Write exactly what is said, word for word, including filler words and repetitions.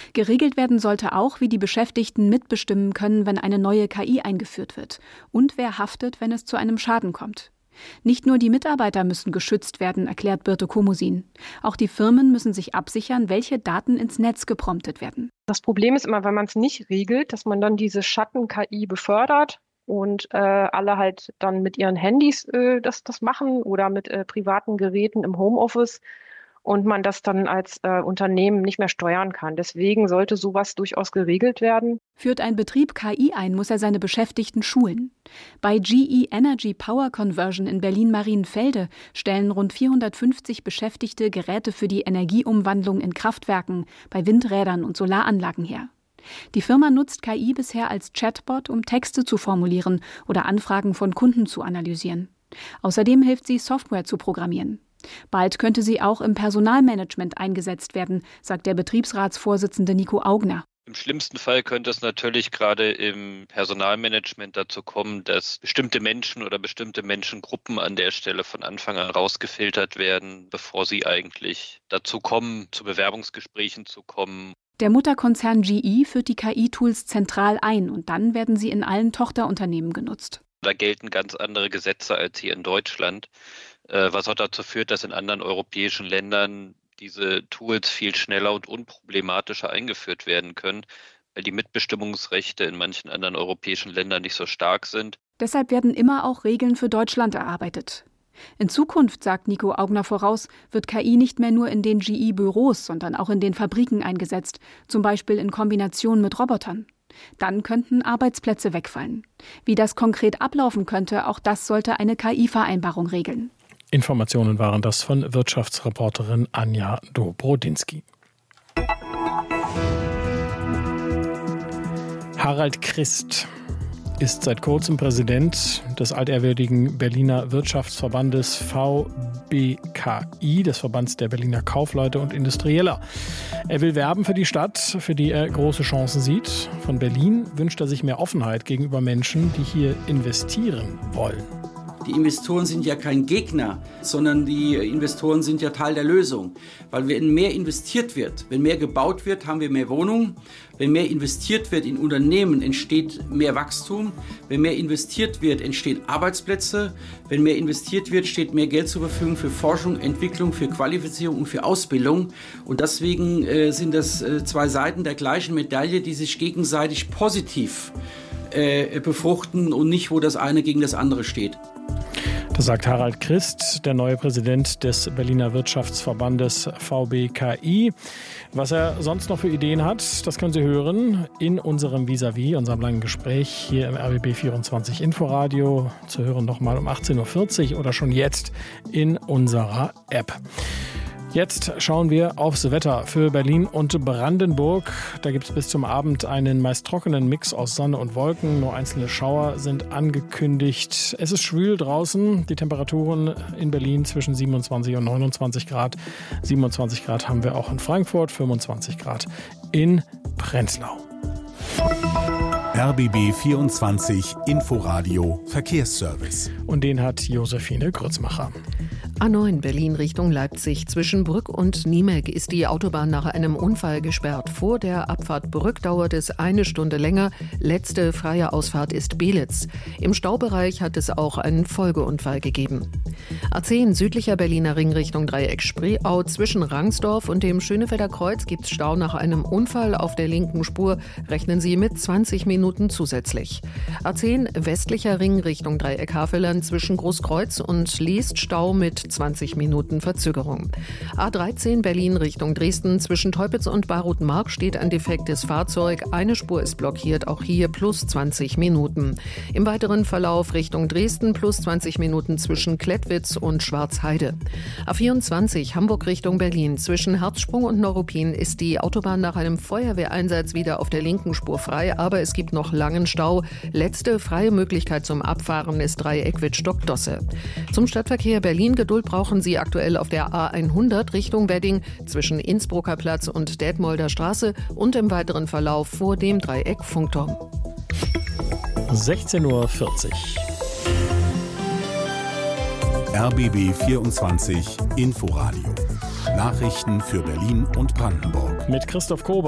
Geregelt werden sollte auch, wie die Beschäftigten mitbestimmen können, wenn eine neue K I eingeführt wird und wer haftet, wenn es zu einem Schaden kommt. Nicht nur die Mitarbeiter müssen geschützt werden, erklärt Birte Komusin. Auch die Firmen müssen sich absichern, welche Daten ins Netz gepromptet werden. Das Problem ist immer, wenn man es nicht regelt, dass man dann diese Schatten-K I befördert und äh, alle halt dann mit ihren Handys äh, das, das machen oder mit äh, privaten Geräten im Homeoffice und man das dann als äh, Unternehmen nicht mehr steuern kann. Deswegen sollte sowas durchaus geregelt werden. Führt ein Betrieb K I ein, muss er seine Beschäftigten schulen. Bei G E Energy Power Conversion in Berlin-Marienfelde stellen rund vierhundertfünfzig Beschäftigte Geräte für die Energieumwandlung in Kraftwerken, bei Windrädern und Solaranlagen her. Die Firma nutzt K I bisher als Chatbot, um Texte zu formulieren oder Anfragen von Kunden zu analysieren. Außerdem hilft sie, Software zu programmieren. Bald könnte sie auch im Personalmanagement eingesetzt werden, sagt der Betriebsratsvorsitzende Nico Augner. Im schlimmsten Fall könnte es natürlich gerade im Personalmanagement dazu kommen, dass bestimmte Menschen oder bestimmte Menschengruppen an der Stelle von Anfang an rausgefiltert werden, bevor sie eigentlich dazu kommen, zu Bewerbungsgesprächen zu kommen. Der Mutterkonzern G E führt die K I-Tools zentral ein und dann werden sie in allen Tochterunternehmen genutzt. Da gelten ganz andere Gesetze als hier in Deutschland, was auch dazu führt, dass in anderen europäischen Ländern diese Tools viel schneller und unproblematischer eingeführt werden können, weil die Mitbestimmungsrechte in manchen anderen europäischen Ländern nicht so stark sind. Deshalb werden immer auch Regeln für Deutschland erarbeitet. In Zukunft, sagt Nico Augner voraus, wird K I nicht mehr nur in den G E-Büros, sondern auch in den Fabriken eingesetzt, zum Beispiel in Kombination mit Robotern. Dann könnten Arbeitsplätze wegfallen. Wie das konkret ablaufen könnte, auch das sollte eine K I-Vereinbarung regeln. Informationen waren das von Wirtschaftsreporterin Anja Dobrodinsky. Harald Christ ist seit kurzem Präsident des altehrwürdigen Berliner Wirtschaftsverbandes V B K I, des Verbands der Berliner Kaufleute und Industrieller. Er will werben für die Stadt, für die er große Chancen sieht. Von Berlin wünscht er sich mehr Offenheit gegenüber Menschen, die hier investieren wollen. Die Investoren sind ja kein Gegner, sondern die Investoren sind ja Teil der Lösung. Weil wenn mehr investiert wird, wenn mehr gebaut wird, haben wir mehr Wohnungen. Wenn mehr investiert wird in Unternehmen, entsteht mehr Wachstum. Wenn mehr investiert wird, entstehen Arbeitsplätze. Wenn mehr investiert wird, steht mehr Geld zur Verfügung für Forschung, Entwicklung, für Qualifizierung und für Ausbildung. Und deswegen äh, sind das äh, zwei Seiten der gleichen Medaille, die sich gegenseitig positiv äh, befruchten und nicht, wo das eine gegen das andere steht. Das sagt Harald Christ, der neue Präsident des Berliner Wirtschaftsverbandes V B K I. Was er sonst noch für Ideen hat, das können Sie hören in unserem Vis-à-vis, unserem langen Gespräch hier im R B B vierundzwanzig Inforadio. Zu hören nochmal um achtzehn Uhr vierzig oder schon jetzt in unserer App. Jetzt schauen wir aufs Wetter für Berlin und Brandenburg. Da gibt es bis zum Abend einen meist trockenen Mix aus Sonne und Wolken. Nur einzelne Schauer sind angekündigt. Es ist schwül draußen. Die Temperaturen in Berlin zwischen siebenundzwanzig und neunundzwanzig Grad. siebenundzwanzig Grad haben wir auch in Frankfurt, fünfundzwanzig Grad in Prenzlau. R B B vierundzwanzig Inforadio Verkehrsservice. Und den hat Josephine Grützmacher. A neun Berlin Richtung Leipzig. Zwischen Brück und Niemek ist die Autobahn nach einem Unfall gesperrt. Vor der Abfahrt Brück dauert es eine Stunde länger. Letzte freie Ausfahrt ist Belitz. Im Staubereich hat es auch einen Folgeunfall gegeben. A zehn südlicher Berliner Ring Richtung Dreieck Spreeau. Zwischen Rangsdorf und dem Schönefelder Kreuz gibt es Stau nach einem Unfall auf der linken Spur. Rechnen Sie mit zwanzig Minuten zusätzlich. A zehn westlicher Ring Richtung Dreieck Havelland. Zwischen Großkreuz und Liest Stau mit zwanzig Minuten Verzögerung. A dreizehn Berlin Richtung Dresden. Zwischen Teupitz und Baruth-Mark steht ein defektes Fahrzeug. Eine Spur ist blockiert, auch hier plus zwanzig Minuten. Im weiteren Verlauf Richtung Dresden plus zwanzig Minuten zwischen Klettwitz und Schwarzheide. A vierundzwanzig Hamburg Richtung Berlin. Zwischen Herzsprung und Neuruppin ist die Autobahn nach einem Feuerwehreinsatz wieder auf der linken Spur frei, aber es gibt noch langen Stau. Letzte freie Möglichkeit zum Abfahren ist Dreieck Wittstock-Dosse. Zum Stadtverkehr Berlin Geduld brauchen Sie aktuell auf der A hundert Richtung Wedding zwischen Innsbrucker Platz und Detmolder Straße und im weiteren Verlauf vor dem Dreieck Funkturm. sechzehn Uhr vierzig. R B B vierundzwanzig Inforadio. Nachrichten für Berlin und Brandenburg. Mit Christoph Kober.